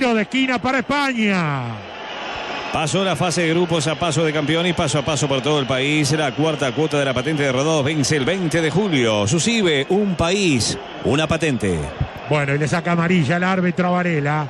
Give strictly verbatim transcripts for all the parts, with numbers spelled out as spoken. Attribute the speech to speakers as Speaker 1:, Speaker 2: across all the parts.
Speaker 1: tiro de esquina para España.
Speaker 2: Pasó la fase de grupos a paso de campeón y paso a paso por todo el país. La cuarta cuota de la patente de Rodó vence el veinte de julio. Susive, un país, una patente.
Speaker 1: Bueno, y le saca amarilla el árbitro a Varela.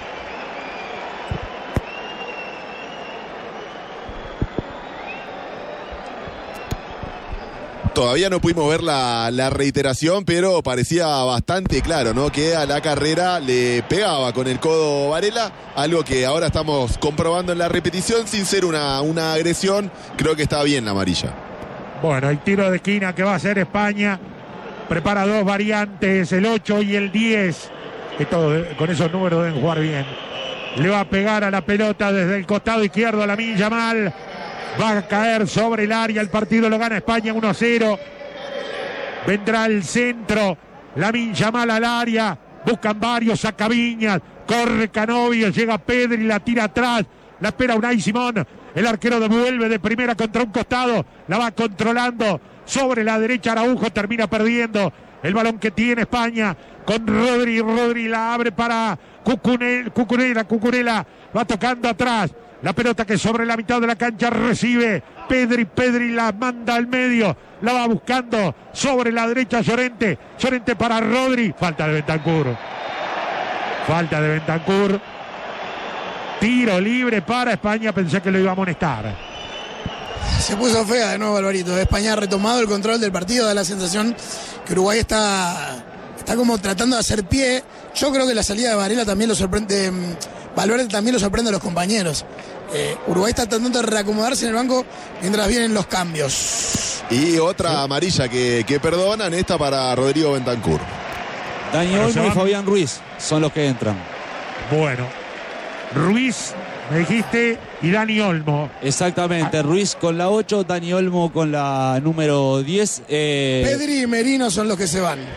Speaker 3: Todavía no pudimos ver la, la reiteración, pero parecía bastante claro, ¿no? Que a la carrera le pegaba con el codo Varela, algo que ahora estamos comprobando en la repetición sin ser una, una agresión. Creo que está bien la amarilla.
Speaker 1: Bueno, el tiro de esquina que va a hacer España. Prepara dos variantes, el ocho y el diez. Esto, con esos números deben jugar bien. Le va a pegar a la pelota desde el costado izquierdo a Lamine Yamal. Va a caer sobre el área, el partido lo gana España uno a cero. Vendrá el centro, Lamine Yamal al área, buscan varios, saca Viñas, corre Canovio, llega Pedri, la tira atrás, la espera Unai Simón, el arquero devuelve de primera contra un costado, la va controlando sobre la derecha Araujo, termina perdiendo el balón que tiene España con Rodri, Rodri la abre para Cucurella, Cucurella, Cucurella va tocando atrás. La pelota que sobre la mitad de la cancha recibe Pedri, Pedri la manda al medio, la va buscando sobre la derecha Llorente, Llorente para Rodri, falta de Bentancur, falta de Bentancur, tiro libre para España, pensé que lo iba a amonestar.
Speaker 4: Se puso fea de nuevo Alvarito, España ha retomado el control del partido, da la sensación que Uruguay está, está como tratando de hacer pie. Yo creo que la salida de Varela también lo sorprende, Valverde también lo sorprende a los compañeros. Eh, Uruguay está tratando de reacomodarse en el banco mientras vienen los cambios.
Speaker 3: Y otra amarilla que, que perdonan, esta para Rodrigo Bentancur.
Speaker 5: Dani Olmo y Fabián Ruiz son los que entran.
Speaker 1: Bueno, Ruiz, me dijiste, y Dani Olmo.
Speaker 5: Exactamente, Ruiz con la ocho, Dani Olmo con la número diez. Eh...
Speaker 4: Pedri y Merino son los que se van.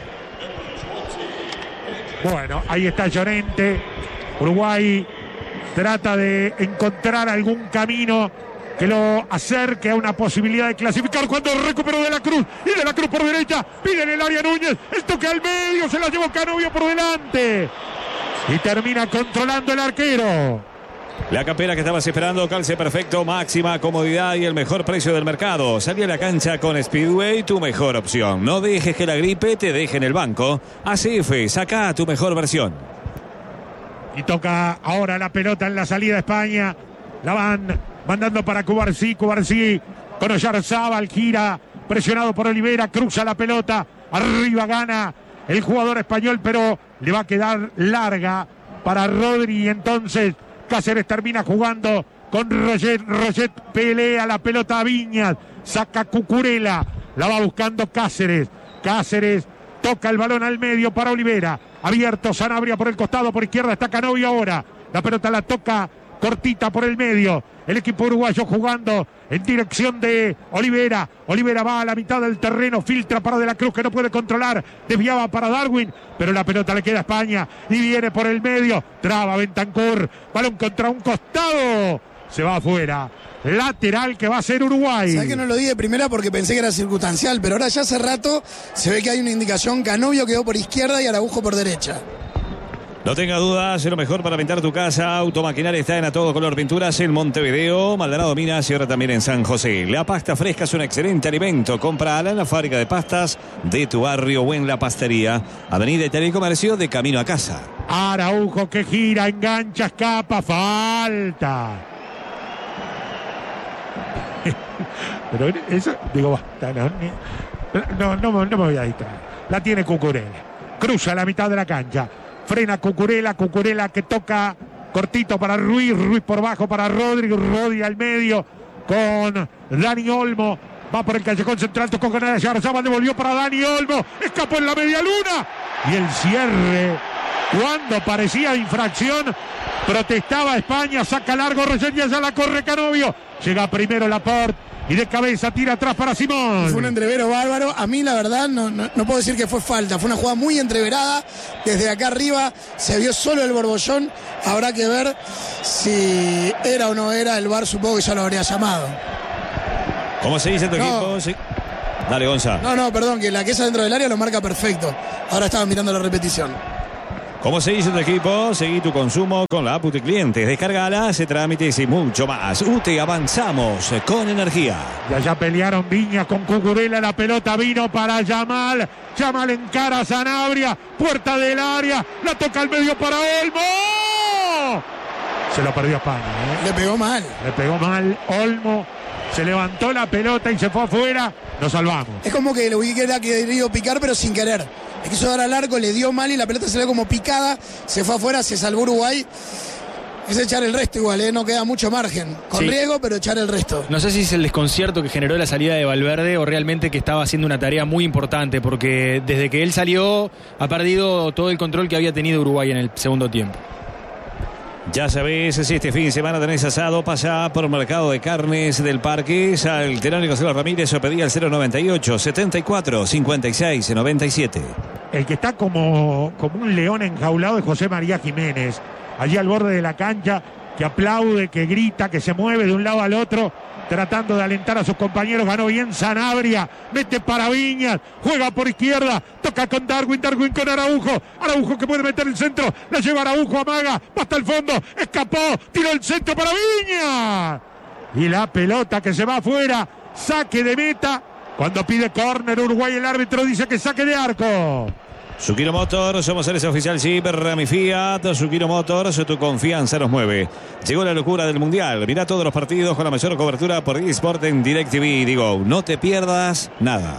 Speaker 1: Bueno, ahí está Llorente. Uruguay trata de encontrar algún camino que lo acerque a una posibilidad de clasificar cuando recuperó de la Cruz. Y de la Cruz por derecha, pide en el área Núñez. El toque al medio, se la llevó Canovio por delante. Y termina controlando el arquero.
Speaker 2: La campera que estabas esperando, calce perfecto, máxima comodidad y el mejor precio del mercado. Salí a la cancha con Speedway, tu mejor opción. No dejes que la gripe te deje en el banco. A C F, saca tu mejor versión.
Speaker 1: Y toca ahora la pelota en la salida de España. La van mandando para Cubarsí. Cubarsí con Oyarzábal, gira, presionado por Olivera, cruza la pelota. Arriba gana el jugador español, pero le va a quedar larga para Rodri. Y entonces Cáceres termina jugando con Roget. Roget pelea la pelota a Viñas. Saca Cucurella. La va buscando Cáceres. Cáceres toca el balón al medio para Olivera. Abierto Sanabria por el costado, por izquierda está Canovio ahora. La pelota la toca cortita por el medio. El equipo uruguayo jugando en dirección de Olivera. Olivera va a la mitad del terreno, filtra para De la Cruz que no puede controlar. Desviaba para Darwin, pero la pelota le queda a España y viene por el medio. Traba Bentancur, balón contra un costado. Se va afuera. Lateral que va a ser Uruguay.
Speaker 4: ¿Sabés que no lo di de primera porque pensé que era circunstancial? Pero ahora ya hace rato se ve que hay una indicación. Canovio quedó por izquierda y Araujo por derecha.
Speaker 2: No tenga dudas, es lo mejor para pintar tu casa. Automaquinaria está en A Todo Color Pinturas en Montevideo, Maldonado Minas y ahora también en San José. La pasta fresca es un excelente alimento. Cómprala en la fábrica de pastas de tu barrio o en la pastería. Avenida Italia y Comercio, de camino a casa.
Speaker 1: Araujo que gira, engancha, escapa, falta. Pero eso, digo, basta, no, no, no, no me voy a distraer. La tiene Cucurella. Cruza la mitad de la cancha. Frena Cucurella, Cucurella que toca cortito para Ruiz, Ruiz por bajo para Rodri, Rodri al medio con Dani Olmo. Va por el callejón central, tocó con Oyarzábal, devolvió para Dani Olmo. Escapó en la media luna. Y el cierre, cuando parecía infracción, protestaba España, saca largo Roger y allá la corre Canovio. Llega primero Laporte y de cabeza tira atrás para Simón.
Speaker 4: Fue un entrevero bárbaro. A mí la verdad no, no, no puedo decir que fue falta. Fue una jugada muy entreverada. Desde acá arriba se vio solo el borbollón. Habrá que ver si era o no era. El V A R supongo que ya lo habría llamado.
Speaker 2: ¿Cómo se dice en tu
Speaker 4: no.
Speaker 2: equipo? Sí. Dale, Gonza.
Speaker 4: No, no, perdón, que la que es adentro del área lo marca perfecto. Ahora estaba mirando la repetición.
Speaker 2: Como se dice tu equipo, seguí tu consumo con la app U T E Clientes. Descárgala, hace trámites y mucho más. U T E, avanzamos con energía.
Speaker 1: Y allá pelearon Viñas con Cucurella. La pelota vino para Yamal. Yamal encara a Sanabria. Puerta del área. La toca al medio para Olmo. Se lo perdió España, ¿eh?
Speaker 4: Le pegó mal.
Speaker 1: Le pegó mal Olmo. Se levantó la pelota y se fue afuera. Nos salvamos.
Speaker 4: Es como que lo hubiera querido picar, pero sin querer. Le quiso dar al arco, le dio mal y la pelota se ve como picada. Se fue afuera, se salvó Uruguay. Es echar el resto igual, ¿eh? No queda mucho margen. Con
Speaker 6: sí.
Speaker 4: riesgo, pero echar el resto.
Speaker 6: No sé si es el desconcierto que generó la salida de Valverde o realmente que estaba haciendo una tarea muy importante, porque desde que él salió ha perdido todo el control que había tenido Uruguay en el segundo tiempo.
Speaker 2: Ya sabés, si este fin de semana tenés asado, pasa por Mercado de Carnes del Parque. Al Terónico Gonzalo Ramírez o pedía el cero noventa y ocho, setenta y cuatro, cincuenta y seis, noventa y siete.
Speaker 1: El que está como, como un león enjaulado es José María Jiménez. Allí al borde de la cancha, que aplaude, que grita, que se mueve de un lado al otro, tratando de alentar a sus compañeros. Ganó bien Sanabria, mete para Viñas, juega por izquierda, toca con Darwin, Darwin con Araujo, Araujo que puede meter el centro, la lleva Araujo, amaga, va hasta el fondo, escapó, tiró el centro para Viñas. Y la pelota que se va afuera, saque de meta. Cuando pide córner Uruguay, el árbitro dice que saque de arco.
Speaker 2: Sukiro Motors, somos seres oficial Jeep, Rami Fiat. Sukiro Motors, tu confianza nos mueve. Llegó la locura del Mundial. Mirá todos los partidos con la mayor cobertura por eSport en DirecTV y Digo, no te pierdas nada.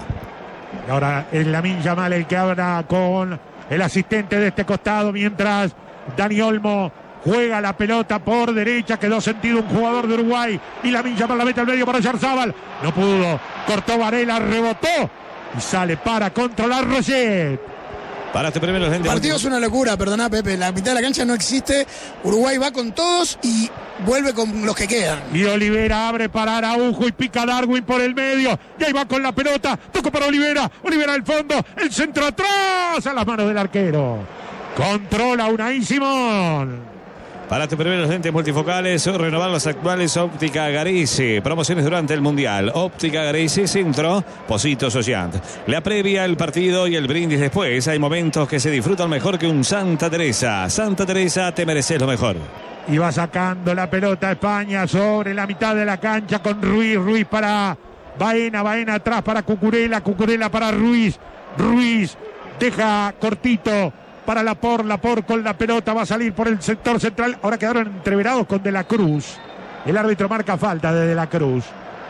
Speaker 1: Y ahora es Lamine Yamal el que habla con el asistente de este costado, mientras Dani Olmo juega la pelota por derecha. Quedó sentido un jugador de Uruguay y Lamine Yamal la mete al medio para Yarzábal. No pudo, cortó Varela, rebotó y sale para controlar Roget.
Speaker 2: Para este primero, gente.
Speaker 4: El partido es una locura, perdona Pepe, la mitad de la cancha no existe, Uruguay va con todos y vuelve con los que quedan.
Speaker 1: Y Olivera abre para Araujo y pica Darwin por el medio, y ahí va con la pelota, toco para Olivera, Olivera al fondo, el centro atrás, a las manos del arquero. Controla Unai Simón.
Speaker 2: Para tus primeros lentes multifocales, renovar las actuales Óptica Garese. Promociones durante el Mundial. Óptica Garese, Centro, Positos Ollant. La previa, el partido y el brindis después. Hay momentos que se disfrutan mejor que un Santa Teresa. Santa Teresa, te mereces lo mejor.
Speaker 1: Y va sacando la pelota España sobre la mitad de la cancha con Ruiz. Ruiz para Baena, Baena atrás para Cucurella, Cucurella para Ruiz. Ruiz deja cortito para Laporte, Laporte con la pelota va a salir por el sector central. Ahora quedaron entreverados con De la Cruz. El árbitro marca falta de De la Cruz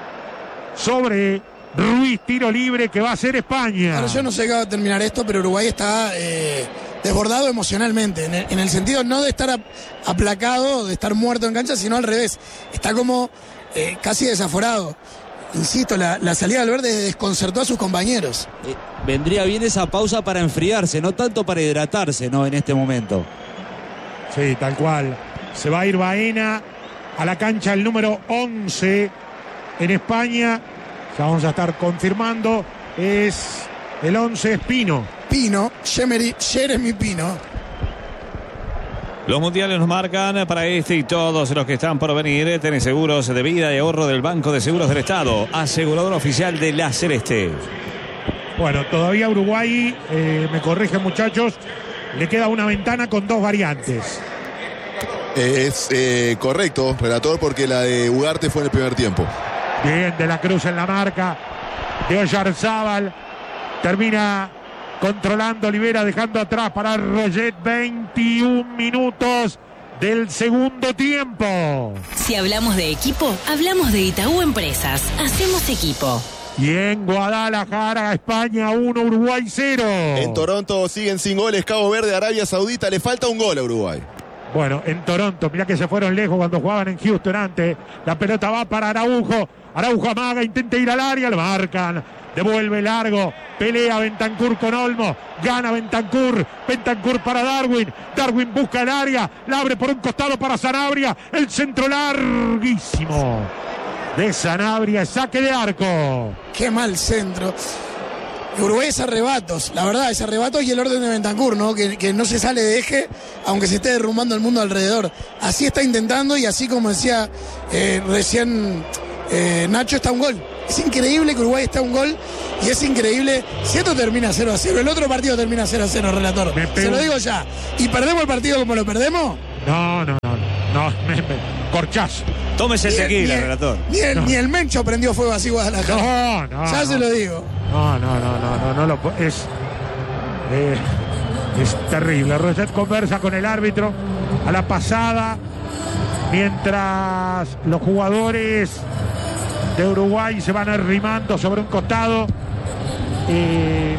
Speaker 1: sobre Ruiz, tiro libre que va a hacer España.
Speaker 4: Ahora yo no sé qué va a terminar esto, pero Uruguay está eh, desbordado emocionalmente, en el, en el sentido no de estar aplacado, de estar muerto en cancha, sino al revés. Está como eh, casi desaforado. Insisto, la, la salida del Verde desconcertó a sus compañeros.
Speaker 5: Eh, vendría bien esa pausa para enfriarse, no tanto para hidratarse, ¿no? En este momento.
Speaker 1: Sí, tal cual. Se va a ir Baena a la cancha el número once en España. Ya vamos a estar confirmando. Es el once, es Pino.
Speaker 4: Pino, Jeremy, Jeremy Pino.
Speaker 2: Los mundiales nos marcan para este y todos los que están por venir. Tenés seguros de vida y ahorro del Banco de Seguros del Estado, asegurador oficial de La Celeste.
Speaker 1: Bueno, todavía Uruguay, eh, me corrigen muchachos, le queda una ventana con dos variantes.
Speaker 3: Eh, es eh, correcto, relator, porque la de Ugarte fue en el primer tiempo.
Speaker 1: Bien, De la Cruz en la marca de Oyarzábal. Termina controlando Olivera, dejando atrás para Roget. Veintiún minutos del segundo tiempo.
Speaker 7: Si hablamos de equipo, hablamos de Itaú Empresas. Hacemos equipo.
Speaker 1: Y en Guadalajara, España uno, Uruguay cero.
Speaker 3: En Toronto siguen sin goles. Cabo Verde, Arabia Saudita, le falta un gol a Uruguay.
Speaker 1: Bueno, en Toronto, mirá que se fueron lejos cuando jugaban en Houston antes. La pelota va para Araujo. Araujo amaga, intenta ir al área, lo marcan. Devuelve largo, pelea Bentancur con Olmo, gana Bentancur, Bentancur para Darwin, Darwin busca el área, la abre por un costado para Sanabria, el centro larguísimo de Sanabria, saque de arco.
Speaker 4: Qué mal centro. Uruguay es arrebatos, la verdad, es arrebatos y el orden de Bentancur, ¿no? Que, que no se sale de eje, aunque se esté derrumbando el mundo alrededor. Así está intentando y así como decía eh, recién Eh, Nacho está a un gol. Es increíble que Uruguay está a un gol y es increíble si esto termina cero a cero. El otro partido termina cero a cero, relator. Se lo digo ya. ¿Y perdemos el partido como lo perdemos?
Speaker 1: No, no, no. no me, me, corchazo.
Speaker 2: Tómese el tequila,
Speaker 4: ni,
Speaker 2: relator.
Speaker 4: Ni el,
Speaker 1: no.
Speaker 4: ni el Mencho prendió fuego así Guadalajara.
Speaker 1: No, no.
Speaker 4: Ya
Speaker 1: no.
Speaker 4: se lo digo.
Speaker 1: No, no, no, no, no, no lo puedo. Es. Eh, es terrible. Roset conversa con el árbitro a la pasada. Mientras los jugadores de Uruguay se van arrimando sobre un costado. Eh,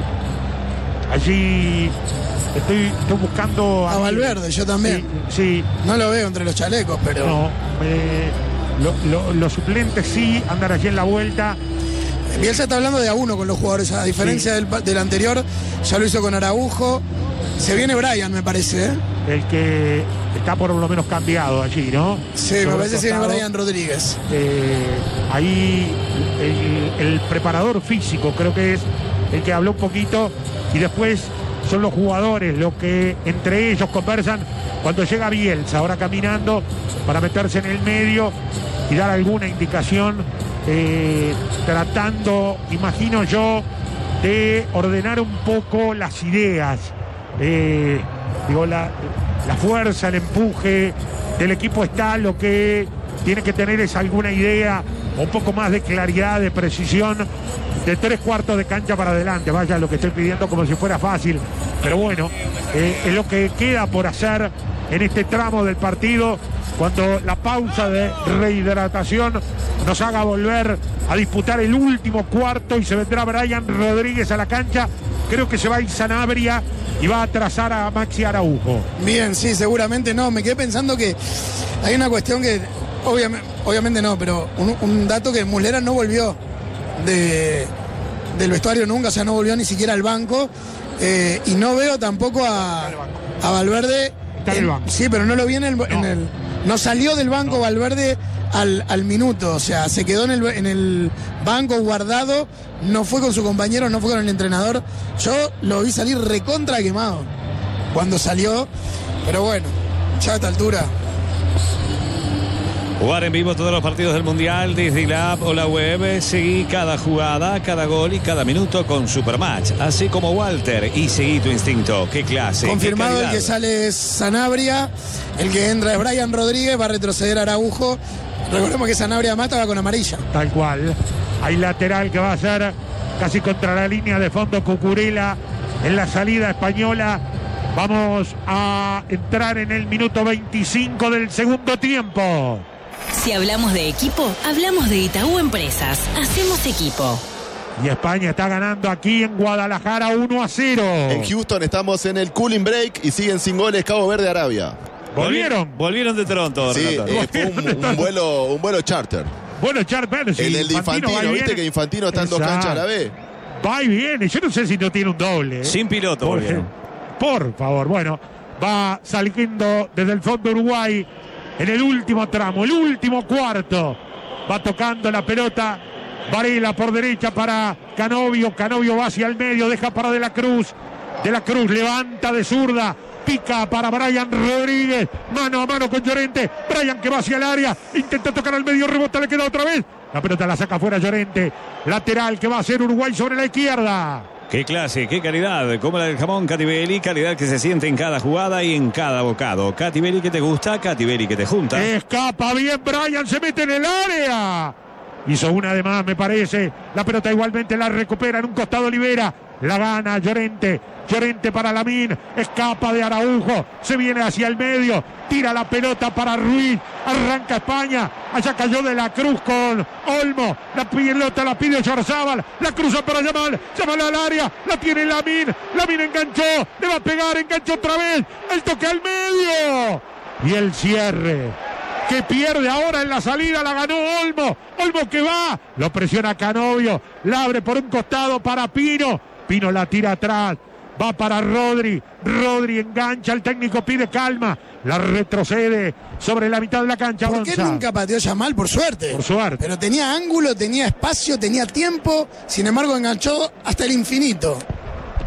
Speaker 1: allí estoy, estoy buscando
Speaker 4: a, a Valverde, yo también.
Speaker 1: Sí, sí.
Speaker 4: No lo veo entre los chalecos, pero.
Speaker 1: No, eh, lo, lo, los suplentes sí andan allí en la vuelta.
Speaker 4: Bielsa está hablando de a uno con los jugadores, a diferencia sí. del, del anterior, ya lo hizo con Araujo. Se viene Brian, me parece, ¿eh?
Speaker 1: El que está por lo menos cambiado allí, ¿no?
Speaker 4: Sí, Sobre me parece que se viene Brian Rodríguez.
Speaker 1: Eh, ahí el, el preparador físico creo que es el que habló un poquito y después son los jugadores los que entre ellos conversan cuando llega Bielsa, ahora caminando para meterse en el medio y dar alguna indicación, eh, tratando, imagino yo, de ordenar un poco las ideas. Eh, digo, la, la fuerza, el empuje del equipo está, lo que tiene que tener es alguna idea, un poco más de claridad, de precisión, de tres cuartos de cancha para adelante. Vaya lo que estoy pidiendo como si fuera fácil, pero bueno, eh, es lo que queda por hacer en este tramo del partido, cuando la pausa de rehidratación nos haga volver a disputar el último cuarto y se vendrá Brian Rodríguez a la cancha. Creo que se va a ir Sanabria y va a atrasar a Maxi Araujo.
Speaker 4: Bien, sí, seguramente no. Me quedé pensando que hay una cuestión que, obviamente, obviamente no, pero un, un dato que Muslera no volvió de, del vestuario nunca, o sea, no volvió ni siquiera al banco. Eh, y no veo tampoco a, a Valverde.
Speaker 1: Está en el banco.
Speaker 4: Sí, pero no lo vi en el... No, en el, no salió del banco no. Valverde al, al minuto, o sea, se quedó en el, en el banco guardado, no fue con su compañero, no fue con el entrenador. Yo lo vi salir recontra quemado cuando salió, pero bueno, ya a esta altura.
Speaker 2: Jugar en vivo todos los partidos del Mundial desde la app o la web. Seguí cada jugada, cada gol y cada minuto con Supermatch. Así como Walter. Y seguí tu instinto. ¡Qué clase!
Speaker 4: Confirmado
Speaker 2: qué
Speaker 4: el que sale es Sanabria. El que entra es Brian Rodríguez. Va a retroceder Araujo. Recordemos que Sanabria además estaba con amarilla.
Speaker 1: Tal cual. Hay lateral que va a ser casi contra la línea de fondo Cucurella en la salida española. Vamos a entrar en el minuto veinticinco del segundo tiempo.
Speaker 7: Si hablamos de equipo, hablamos de Itaú Empresas. Hacemos equipo.
Speaker 1: Y España está ganando aquí en Guadalajara uno a cero.
Speaker 3: En Houston estamos en el cooling break y siguen sin goles Cabo Verde, Arabia.
Speaker 1: ¿Volvieron?
Speaker 2: Volvieron de Toronto.
Speaker 3: Sí, eh, fue un, un, vuelo, un vuelo charter.
Speaker 1: Bueno, charter, sí,
Speaker 3: el, el de Infantino, Infantino ¿viste que Infantino está en dos canchas a la vez?
Speaker 1: Va y viene, yo no sé si no tiene un doble. ¿eh?
Speaker 2: Sin piloto,
Speaker 1: por,
Speaker 2: volvieron.
Speaker 1: Por favor, bueno, va saliendo desde el fondo Uruguay. En el último tramo, el último cuarto, va tocando la pelota Varela por derecha para Canovio, Canovio va hacia el medio, deja para De la Cruz, De la Cruz levanta de zurda, pica para Brian Rodríguez, mano a mano con Llorente, Brian que va hacia el área, intenta tocar al medio, rebota, le queda otra vez, la pelota la saca fuera Llorente, lateral que va a hacer Uruguay sobre la izquierda.
Speaker 2: Qué clase, qué calidad, como la del jamón Catibelli, calidad que se siente en cada jugada y en cada bocado. Catibelli que te gusta, Catibelli que te junta.
Speaker 1: Escapa bien Brian, se mete en el área. Hizo una de más, me parece. La pelota igualmente la recupera en un costado Olivera. La gana Llorente. Llorente para Lamín. Escapa de Araujo. Se viene hacia el medio. Tira la pelota para Ruiz. Arranca España. Allá cayó De la Cruz con Olmo. La pelota la pide Yarzábal. La cruza para Yamal. Yamal al área. La tiene Lamín. Lamín enganchó. Le va a pegar. Enganchó otra vez. El toque al medio. Y el cierre. Que pierde ahora en la salida, la ganó Olmo, Olmo que va, lo presiona Canovio, la abre por un costado para Pino, Pino la tira atrás, va para Rodri, Rodri engancha, el técnico pide calma, la retrocede sobre la mitad de la cancha.
Speaker 4: ¿Por qué
Speaker 1: Gonza.
Speaker 4: Nunca pateó Yamal? Por suerte.
Speaker 1: Por suerte.
Speaker 4: Pero tenía ángulo, tenía espacio, tenía tiempo, sin embargo enganchó hasta el infinito.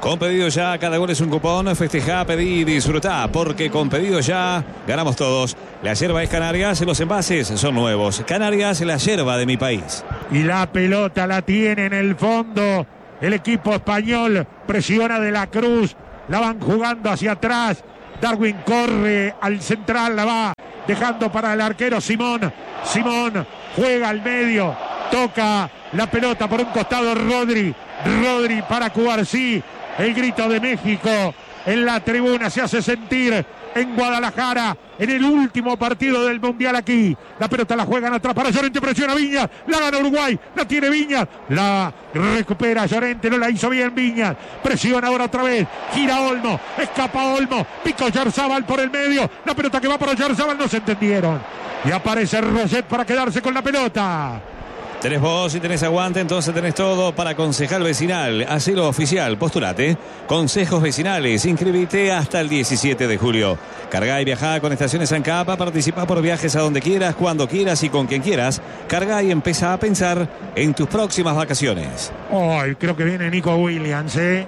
Speaker 2: Con Pedido Ya, cada gol es un cupón. Festejá, pedí y disfrutá, porque con Pedido Ya ganamos todos. La yerba es Canarias, los envases son nuevos. Canarias, la yerba de mi país.
Speaker 1: Y la pelota la tiene en el fondo el equipo español. Presiona De la Cruz, la van jugando hacia atrás. Darwin corre al central, la va dejando para el arquero Simón. Simón juega al medio, toca la pelota por un costado Rodri. Rodri para Cubarsí. El grito de México en la tribuna se hace sentir en Guadalajara, en el último partido del Mundial aquí. La pelota la juegan atrás para Llorente, presiona Viñas, la gana Uruguay, la tiene Viñas, la recupera Llorente, no la hizo bien Viñas, presiona ahora otra vez, gira Olmo, escapa Olmo, pico Yarzábal por el medio, la pelota que va para Yarzábal, no se entendieron. Y aparece Roget para quedarse con la pelota.
Speaker 2: Tenés voz y tenés aguante, entonces tenés todo para Concejal Vecinal. Hacelo oficial, postulate. Consejos Vecinales, inscribite hasta el diecisiete de julio. Cargá y viajá con Estaciones ANCAP, participa por viajes a donde quieras, cuando quieras y con quien quieras. Cargá y empezá a pensar en tus próximas vacaciones.
Speaker 1: Hoy oh, creo que viene Nico Williams, ¿eh?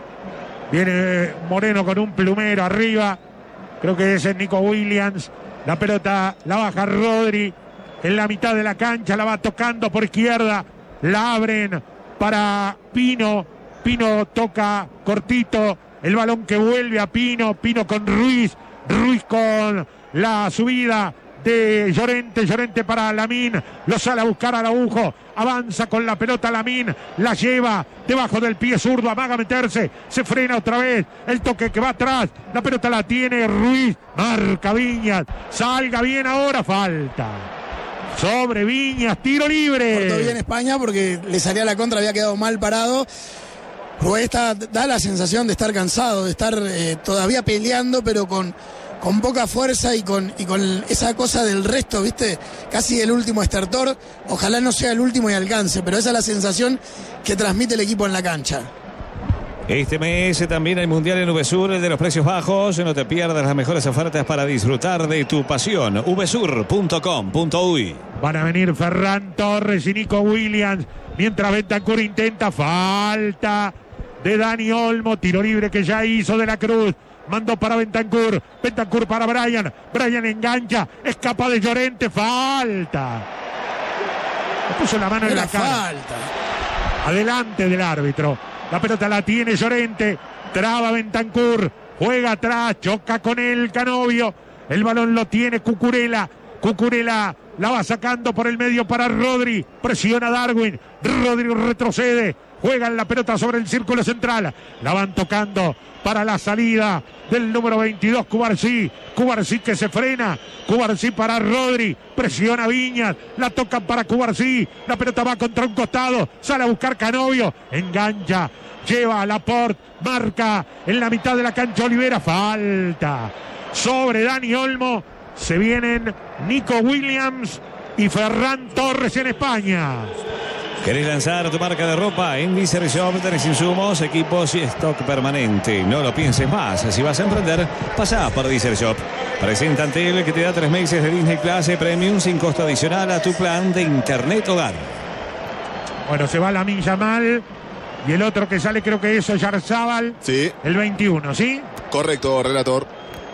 Speaker 1: Viene Moreno con un plumero arriba. Creo que ese es Nico Williams. La pelota la baja Rodri. En la mitad de la cancha la va tocando por izquierda, la abren para Pino, Pino toca cortito, el balón que vuelve a Pino, Pino con Ruiz, Ruiz con la subida de Llorente, Llorente para Lamín, lo sale a buscar a Araujo, avanza con la pelota Lamín, la lleva debajo del pie zurdo, amaga a meterse, se frena otra vez, el toque que va atrás, la pelota la tiene Ruiz, marca Viñas, salga bien ahora, falta. Sobre Viñas, tiro libre.
Speaker 4: Cortó bien España porque le salía la contra, había quedado mal parado. Uruguay está, da la sensación de estar cansado, de estar eh, todavía peleando, pero con, con poca fuerza y con, y con esa cosa del resto, ¿viste? Casi el último estertor. Ojalá no sea el último y alcance, pero esa es la sensación que transmite el equipo en la cancha.
Speaker 2: Este mes también hay Mundial en VSUR, el de los precios bajos. No te pierdas las mejores ofertas para disfrutar de tu pasión. v sur punto com punto u y.
Speaker 1: Van a venir Ferran Torres y Nico Williams. Mientras Bentancur intenta, falta de Dani Olmo. Tiro libre que ya hizo De la Cruz. Mandó para Bentancur. Bentancur para Brian. Brian engancha. Escapa de Llorente. Falta. Le puso la mano
Speaker 4: Era
Speaker 1: en la cara.
Speaker 4: Falta.
Speaker 1: Adelante del árbitro. La pelota la tiene Llorente, traba Bentancur, juega atrás, choca con el Canovio, el balón lo tiene Cucurella, Cucurella la va sacando por el medio para Rodri, presiona Darwin, Rodri retrocede, juegan la pelota sobre el círculo central, la van tocando para la salida del número veintidós, Cubarsí, Cubarsí que se frena, Cubarsí para Rodri, presiona Viñas, la tocan para Cubarsí, la pelota va contra un costado, sale a buscar Canovio, engancha, lleva a Laporte, marca en la mitad de la cancha Olivera, falta sobre Dani Olmo, se vienen Nico Williams y Ferran Torres en España.
Speaker 2: ¿Querés lanzar tu marca de ropa? En Dicer Shop tenés insumos, equipos y stock permanente. No lo pienses más. Si vas a emprender, pasá por Dicer Shop. Presenta Antel, que te da tres meses de Disney Plus Premium sin costo adicional a tu plan de internet hogar.
Speaker 1: Bueno, se va Lamine Yamal y el otro que sale creo que es Oyarzábal.
Speaker 3: Sí.
Speaker 1: El veintiuno, ¿sí?
Speaker 3: Correcto, relator.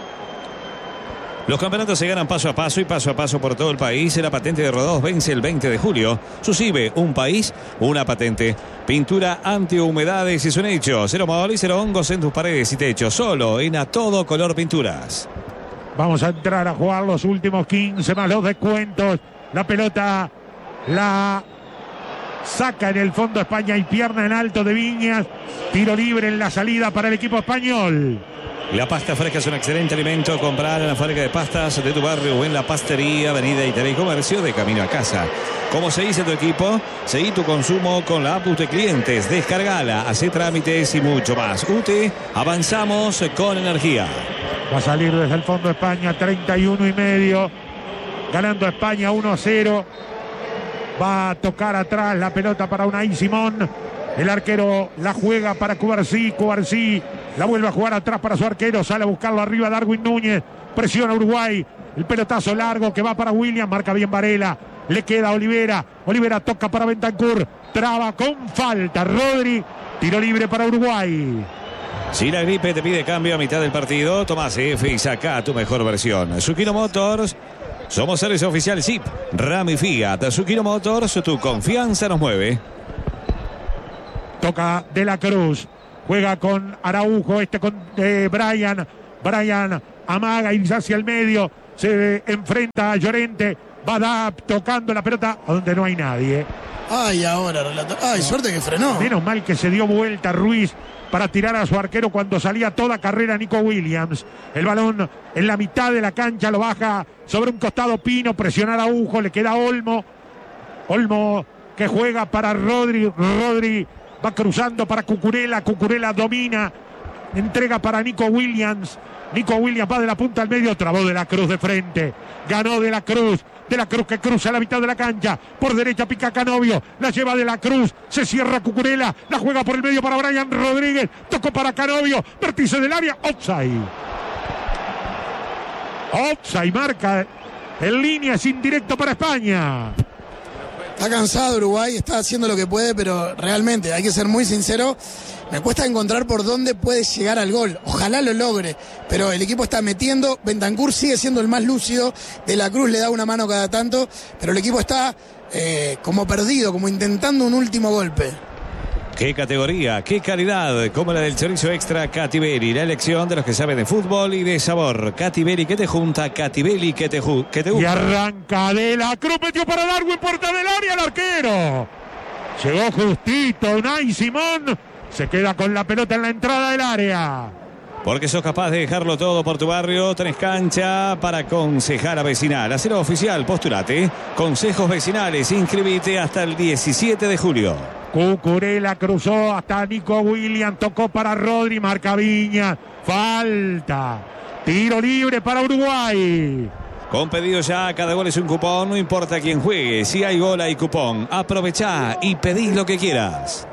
Speaker 2: Los campeonatos se ganan paso a paso y paso a paso por todo el país. La patente de Rodós vence el veinte de julio. Susive, un país, una patente. Pintura antihumedades es un hecho. Cero moho y cero hongos en tus paredes y techos. Solo en A Todo Color Pinturas.
Speaker 1: Vamos a entrar a jugar los últimos quince más los descuentos. La pelota la saca en el fondo España y pierna en alto de Viñas. Tiro libre en la salida para el equipo español.
Speaker 2: La pasta fresca es un excelente alimento. Comprar en la fábrica de pastas de tu barrio o en la pastería, avenida Italia y Comercio de camino a casa. ¿Cómo se dice tu equipo? Seguí tu consumo con la app U T Clientes. Descargala, hace trámites y mucho más. U T, avanzamos con energía.
Speaker 1: Va a salir desde el fondo España, treinta y uno y medio. Ganando España uno a cero. Va a tocar atrás la pelota para Unai Simón. El arquero la juega para Cubarsí. Cubarsí la vuelve a jugar atrás para su arquero. Sale a buscarlo arriba Darwin Núñez. Presiona Uruguay. El pelotazo largo que va para Williams. Marca bien Varela. Le queda Olivera. Olivera toca para Bentancur. Traba con falta Rodri. Tiro libre para Uruguay.
Speaker 2: Si la gripe te pide cambio a mitad del partido, Tomás F y saca tu mejor versión. Zucchino Motors, somos servicio oficial S I P, Ram y Fiat. Zucchino Motors, tu confianza nos mueve.
Speaker 1: Toca De la Cruz, juega con Araujo, este con eh, Brian. Brian amaga, irse hacia el medio, se enfrenta a Llorente, va da, tocando la pelota a donde no hay nadie.
Speaker 4: Ay, ahora, relator. Ay, suerte que frenó.
Speaker 1: Menos mal que se dio vuelta Ruiz para tirar a su arquero cuando salía toda carrera Nico Williams. El balón en la mitad de la cancha lo baja sobre un costado Pino, presiona a Araujo, le queda Olmo. Olmo que juega para Rodri, Rodri va cruzando para Cucurella, Cucurella domina, entrega para Nico Williams. Nico Williams va de la punta al medio, trabó De la Cruz de frente, ganó De la Cruz. De la Cruz que cruza la mitad de la cancha, por derecha pica Canovio, la lleva De la Cruz, se cierra Cucurella, la juega por el medio para Brian Rodríguez, tocó para Canovio, vértice del área, offside. Offside, marca en línea, es indirecto para España.
Speaker 4: Está cansado Uruguay, está haciendo lo que puede, pero realmente, hay que ser muy sincero, me cuesta encontrar por dónde puede llegar al gol. Ojalá lo logre, pero el equipo está metiendo, Bentancur sigue siendo el más lúcido, De la Cruz le da una mano cada tanto, pero el equipo está eh, como perdido, como intentando un último golpe.
Speaker 2: Qué categoría, qué calidad, como la del chorizo extra Catiberi, la elección de los que saben de fútbol y de sabor. Catiberi que te junta, Catibeli que te, ju que te gusta.
Speaker 1: Y arranca De la Cruz, metió para Darwin, puerta del área, el arquero. Llegó justito Unai Simón, se queda con la pelota en la entrada del área.
Speaker 2: Porque sos capaz de dejarlo todo por tu barrio, tenés cancha para Concejala Vecinal. Hacelo oficial, postulate. Consejos Vecinales, inscribite hasta el diecisiete de julio.
Speaker 1: Cucurella cruzó hasta Nico Williams, tocó para Rodri, marca Viña, falta, tiro libre para Uruguay.
Speaker 2: Con pedido ya, cada gol es un cupón, no importa quién juegue, si hay gol hay cupón. Aprovechá y pedís lo que quieras.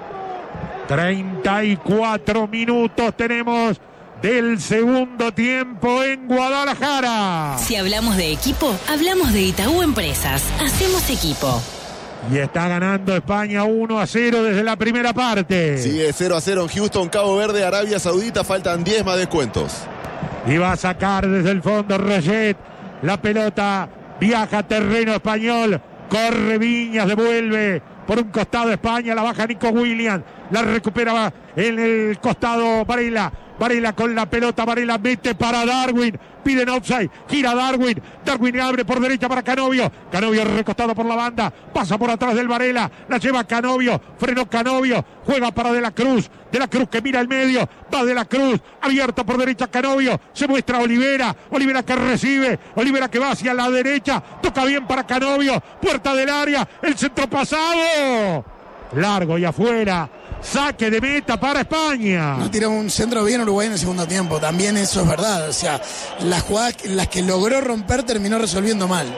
Speaker 1: treinta y cuatro minutos tenemos del segundo tiempo en Guadalajara.
Speaker 7: Si hablamos de equipo, hablamos de Itaú Empresas. Hacemos equipo.
Speaker 1: Y está ganando España uno a cero desde la primera parte.
Speaker 3: Sigue cero a cero en Houston, Cabo Verde, Arabia Saudita. Faltan diez más descuentos.
Speaker 1: Y va a sacar desde el fondo Roget. La pelota viaja a terreno español. Corre Viñas, devuelve por un costado España. La baja Nico Williams. La recupera en el costado Varela. Varela con la pelota. Varela mete para Darwin. Piden offside, gira Darwin, Darwin abre por derecha para Canovio, Canovio recostado por la banda, pasa por atrás del Varela, la lleva Canovio, frenó Canovio, juega para De la Cruz, De la Cruz que mira el medio, va De la Cruz, abierto por derecha Canovio, se muestra Olivera, Olivera que recibe, Olivera que va hacia la derecha, toca bien para Canovio, puerta del área, el centro pasado, largo y afuera. Saque de meta para España.
Speaker 4: No tiró un centro bien Uruguay en el segundo tiempo. También eso es verdad. O sea, las jugadas, las que logró romper terminó resolviendo mal.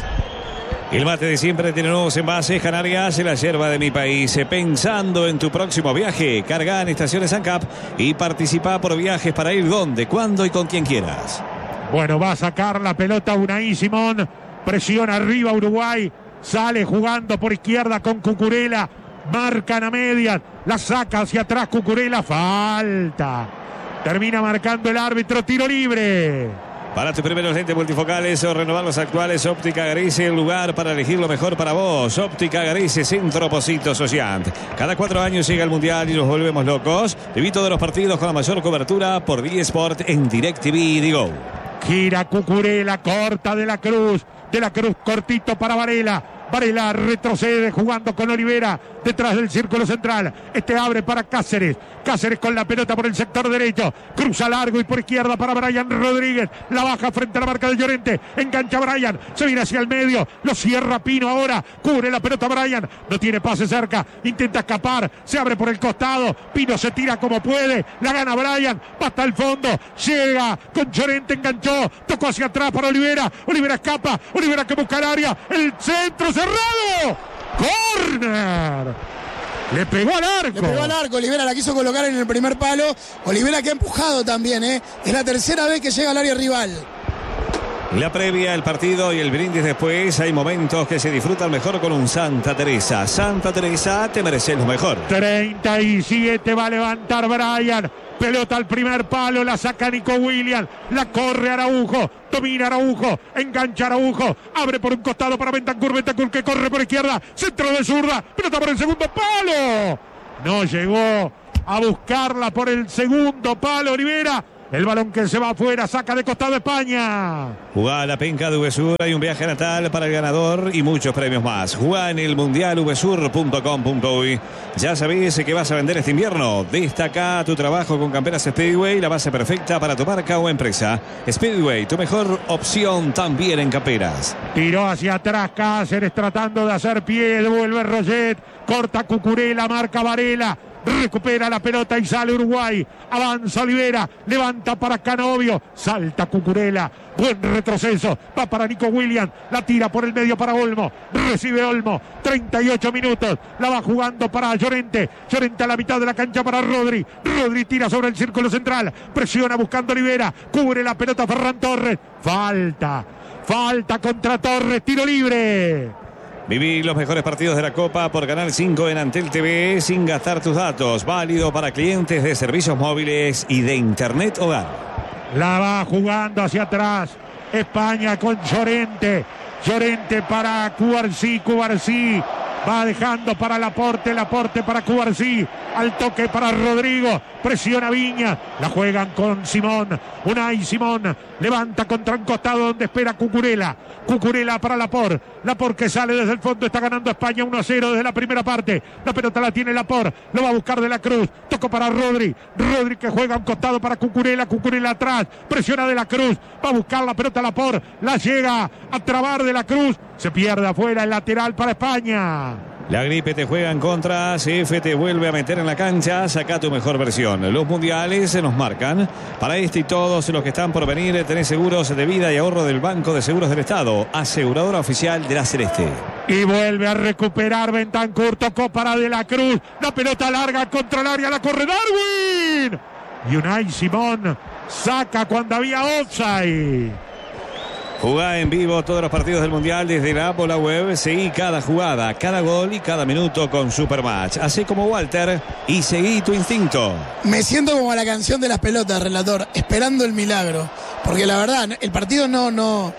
Speaker 2: El mate de siempre tiene nuevos envases. Canarias, la yerba de mi país. Pensando en tu próximo viaje, carga en Estaciones ANCAP y participa por viajes para ir donde, cuándo y con quien quieras.
Speaker 1: Bueno, va a sacar la pelota Unai Simón. Presiona arriba Uruguay. Sale jugando por izquierda con Cucurella. Marcan a medias, la saca hacia atrás Cucurella, falta. Termina marcando el árbitro, tiro libre.
Speaker 2: Para tus primeros lentes multifocales o renovar los actuales, Óptica Garice, el lugar para elegir lo mejor para vos. Óptica Garice, Centro Posito Sociant. Cada cuatro años llega el Mundial y nos volvemos locos. Te todos los partidos con la mayor cobertura por D-Sport en DirecTV y Digo.
Speaker 1: Gira Cucurella, corta De la Cruz. De la Cruz cortito para Varela. Varela retrocede jugando con Olivera detrás del círculo central. Este abre para Cáceres. Cáceres con la pelota por el sector derecho. Cruza largo y por izquierda para Brian Rodríguez. La baja frente a la marca de Llorente. Engancha Brian. Se viene hacia el medio. Lo cierra Pino ahora. Cubre la pelota Brian. No tiene pase cerca. Intenta escapar. Se abre por el costado. Pino se tira como puede. La gana Brian. Va hasta el fondo. Llega con Llorente. Enganchó. Tocó hacia atrás para Olivera. Olivera escapa. Olivera que busca el área. El centro cerrado. ¡Corner! Le pegó al arco.
Speaker 4: Le pegó al arco. Olivera la quiso colocar en el primer palo. Olivera que ha empujado también, ¿eh? Es la tercera vez que llega al área rival.
Speaker 2: La previa, el partido y el brindis después. Hay momentos que se disfrutan mejor con un Santa Teresa. Santa Teresa, te mereces lo mejor.
Speaker 1: treinta y siete va a levantar Brian. Pelota al primer palo, la saca Nico Williams, la corre Araujo, domina Araujo, engancha Araujo, abre por un costado para Bentancur, Bentancur que corre por izquierda, centro de zurda, pelota por el segundo palo. No llegó a buscarla por el segundo palo Olivera. El balón que se va afuera, saca de costado España.
Speaker 2: Jugá la penca de VSUR, hay un viaje natal para el ganador y muchos premios más. Jugá en el mundial v sur punto com punto uy. Ya sabés que vas a vender este invierno. Destaca tu trabajo con Camperas Speedway, la base perfecta para tu marca o empresa. Speedway, tu mejor opción también en camperas.
Speaker 1: Tiró hacia atrás Cáceres tratando de hacer pie, devuelve Roget, corta Cucurella, marca Varela. Recupera la pelota y sale Uruguay. Avanza Olivera. Levanta para Canovio. Salta Cucurella. Buen retroceso. Va para Nico Williams. La tira por el medio para Olmo. Recibe Olmo. treinta y ocho minutos. La va jugando para Llorente. Llorente a la mitad de la cancha para Rodri. Rodri tira sobre el círculo central. Presiona buscando Olivera. Cubre la pelota Ferran Torres. Falta. Falta contra Torres. Tiro libre.
Speaker 2: Viví los mejores partidos de la Copa por Canal cinco en Antel T V sin gastar tus datos. Válido para clientes de servicios móviles y de Internet Hogar.
Speaker 1: La va jugando hacia atrás España con Llorente. Llorente para Cubarsí. Cubarsí va dejando para Laporte. Laporte para Cubarsí. Al toque para Rodrigo. Presiona Viña. La juegan con Simón. Unai Simón. Levanta contra un costado donde espera Cucurella. Cucurella para Laporte. Laporte que sale desde el fondo. Está ganando España uno a cero desde la primera parte. La pelota la tiene Laporte. Lo va a buscar de la Cruz. Tocó para Rodri. Rodri que juega un costado para Cucurella. Cucurella atrás. Presiona de la Cruz. Va a buscar la pelota Laporte. La llega a trabar de la Cruz. Se pierde afuera el lateral para España.
Speaker 2: La gripe te juega en contra, C F te vuelve a meter en la cancha, saca tu mejor versión. Los mundiales se nos marcan. Para este y todos los que están por venir, tenés seguros de vida y ahorro del Banco de Seguros del Estado, aseguradora oficial de la Celeste.
Speaker 1: Y vuelve a recuperar Bentancur, tocó para De la Cruz, la pelota larga contra el área, la corre Darwin. Y Unai Simón saca cuando había offside.
Speaker 2: Jugá en vivo todos los partidos del Mundial desde la app o la web. Seguí cada jugada, cada gol y cada minuto con Supermatch. Así como Walter y seguí tu instinto.
Speaker 4: Me siento como la canción de las pelotas, relator, esperando el milagro. Porque la verdad, el partido no, no,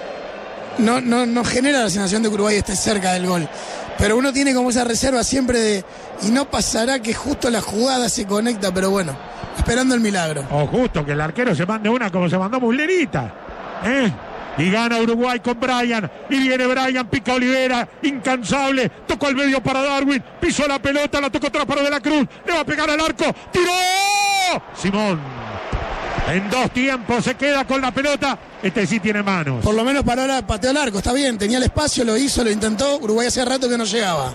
Speaker 4: no, no, no genera la sensación de que Uruguay esté cerca del gol. Pero uno tiene como esa reserva siempre de... Y no pasará que justo la jugada se conecta, pero bueno, esperando el milagro.
Speaker 1: O justo que el arquero se mande una como se mandó Mullerita. ¿Eh? Y gana Uruguay con Brian. Y viene Brian, pica Olivera, incansable. Tocó al medio para Darwin. Pisó la pelota, la tocó atrás para De la Cruz. Le va a pegar al arco. ¡Tiró! Simón. En dos tiempos se queda con la pelota. Este sí tiene manos.
Speaker 4: Por lo menos paró la, pateó el arco. Está bien, tenía el espacio, lo hizo, lo intentó. Uruguay hace rato que no llegaba.